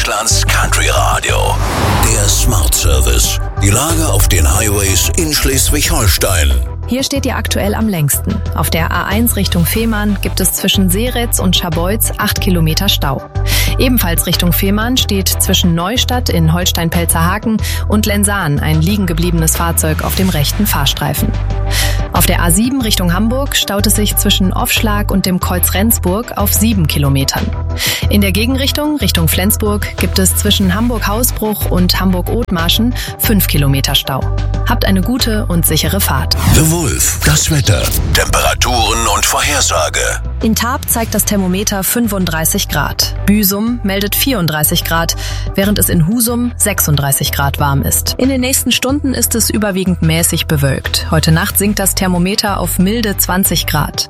Deutschlands Country Radio. Der Smart Service. Die Lage auf den Highways in Schleswig-Holstein. Hier steht ihr aktuell am längsten. Auf der A1 Richtung Fehmarn gibt es zwischen Seretz und Scharbeutz 8 Kilometer Stau. Ebenfalls Richtung Fehmarn steht zwischen Neustadt in Holstein-Pelzerhaken und Lensahn ein liegen gebliebenes Fahrzeug auf dem rechten Fahrstreifen. Auf der A7 Richtung Hamburg staut es sich zwischen Offschlag und dem Kreuz Rendsburg auf 7 Kilometern. In der Gegenrichtung, Richtung Flensburg, gibt es zwischen Hamburg-Hausbruch und Hamburg-Othmarschen 5 Kilometer Stau. Habt eine gute und sichere Fahrt. The Wolf, das Wetter, Temperaturen und Vorhersage. In Tarp zeigt das Thermometer 35 Grad. Büsum meldet 34 Grad, während es in Husum 36 Grad warm ist. In den nächsten Stunden ist es überwiegend mäßig bewölkt. Heute Nacht sinkt das Thermometer auf milde 20 Grad.